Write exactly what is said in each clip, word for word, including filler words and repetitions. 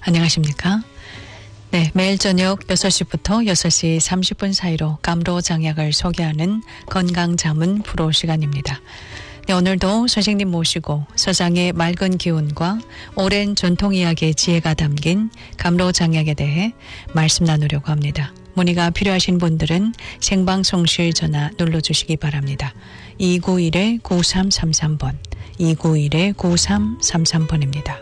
안녕하십니까? 네, 매일 저녁 여섯 시부터 여섯 시 삼십 분 사이로 감로장약을 소개하는 건강자문 프로 시간입니다. 네, 오늘도 선생님 모시고 서장의 맑은 기운과 오랜 전통 이야기의 지혜가 담긴 감로장약에 대해 말씀 나누려고 합니다. 문의가 필요하신 분들은 생방송실 전화 눌러주시기 바랍니다. 이구일 구삼삼삼 번, 이구일 구삼삼삼 번입니다.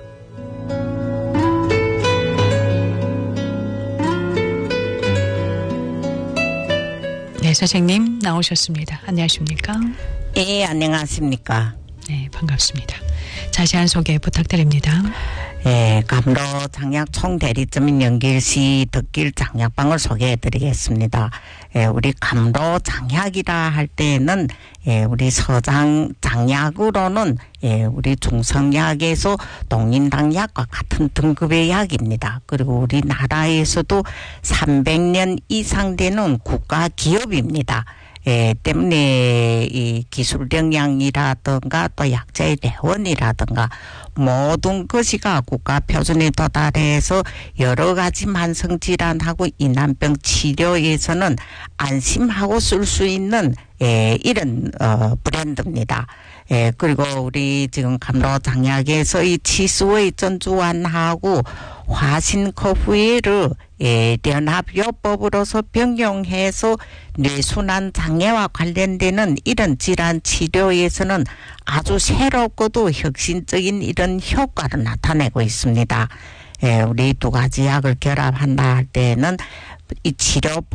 네, 선생님 나오셨습니다. 안녕하십니까? 예, 안녕하십니까? 네, 반갑습니다. 자세한 소개 부탁드립니다. 예, 감로 장약 총대리점인 연길시 덕길 장약방을 소개해드리겠습니다. 예, 우리 감로 장약이라 할 때는 예, 우리 서장 장약으로는 예, 우리 중성약에서 동인당약과 같은 등급의 약입니다. 그리고 우리나라에서도 삼백 년 이상 되는 국가 기업입니다. 예, 때문에 이 기술 역량이라든가 또 약자의 내원이라든가 모든 것이가 국가 표준에 도달해서 여러 가지 만성 질환하고 인한병 치료에서는 안심하고 쓸 수 있는 예, 이런 어, 브랜드입니다. 예, 그리고 우리 지금 감로장약에서 이 치수의 전주환하고 화신커프웨를 예, 연합요법으로서 병용해서 뇌순환 장애와 관련되는 이런 질환 치료에서는 아주 새롭고도 혁신적인 이런 효과를 나타내고 있습니다. 예, 우리 두 가지 약을 결합한다 할 때는 이 치료